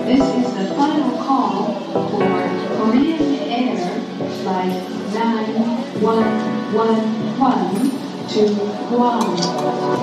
This is the final call for Korean Air Flight 9111 to Guam.